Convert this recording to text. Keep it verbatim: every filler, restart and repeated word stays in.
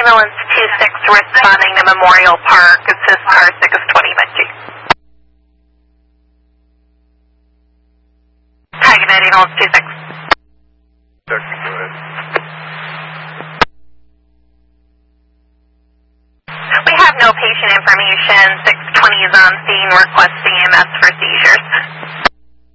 Ambulance two six responding to Memorial Park. Assist car six twenty Benji. Hi, good night, Ambulance two six. Go ahead. We have no patient information. six twenty is on scene requesting E M S for seizures.